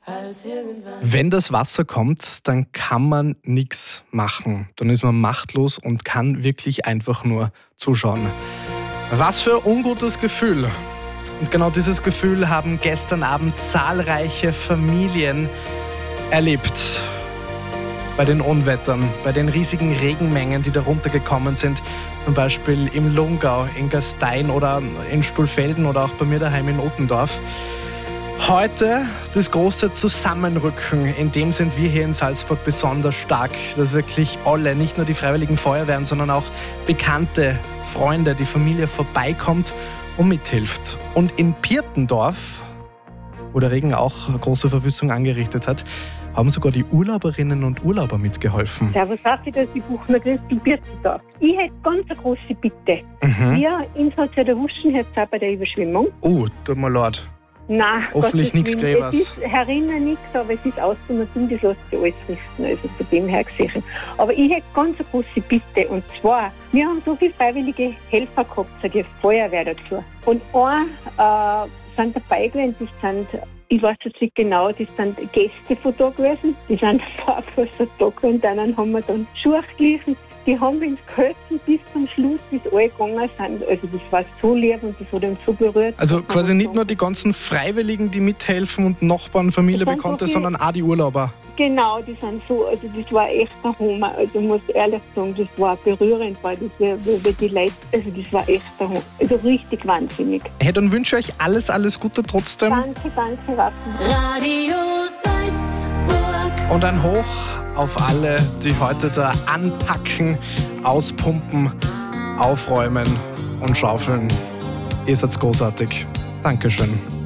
Wenn das Wasser kommt, dann kann man nichts machen. Dann ist man machtlos und kann wirklich einfach nur zuschauen. Was für ein ungutes Gefühl. Und genau dieses Gefühl haben gestern Abend zahlreiche Familien erlebt. Bei den Unwettern, bei den riesigen Regenmengen, die da runtergekommen sind. Zum Beispiel im Lungau, in Gastein oder in Stulfelden oder auch bei mir daheim in Ottendorf. Heute das große Zusammenrücken, in dem sind wir hier in Salzburg besonders stark, dass wirklich alle, nicht nur die Freiwilligen Feuerwehren, sondern auch bekannte Freunde, die Familie vorbeikommt und mithilft. Und in Pirtendorf, wo der Regen auch eine große Verwüstung angerichtet hat, haben sogar die Urlauberinnen und Urlauber mitgeholfen. Servus, Raffi, das ist die Buchner-Christel Pirtendorf. Ich hätte ganz eine große Bitte. Wir, uns hat es ja erwuschen, jetzt auch bei der Überschwemmung. Oh, tut mir leid. Nein, hoffentlich nichts Gräbers. Es ist herinnen nichts, aber es ist auszumachen, das lässt sich alles richten, also von dem her gesehen. Aber ich hätte ganz eine große Bitte, und zwar, wir haben so viele freiwillige Helfer gehabt, sage ich, Feuerwehr dazu. Und sind dabei gewesen, das sind, ich weiß jetzt nicht genau, das sind Gäste von da gewesen, die sind fast da gewesen, denen haben wir dann Schuhe geliefert. Die haben uns geholfen bis zum Schluss, bis alle gegangen sind. Also das war so lieb und das hat uns so berührt. Also quasi nicht nur die ganzen Freiwilligen, die mithelfen und Nachbarn, Familie, Bekannte, sondern auch die Urlauber. Genau, die sind so, also das war echt ein Hammer. Also ich muss ehrlich sagen, das war berührend, weil das die Leute, also das war echt ein Hammer. Also richtig wahnsinnig. Hey, dann wünsche ich euch alles Gute trotzdem. Danke, Waffen. Radio Salzburg. Und ein Hoch auf alle, die heute da anpacken, auspumpen, aufräumen und schaufeln. Ihr seid großartig. Dankeschön.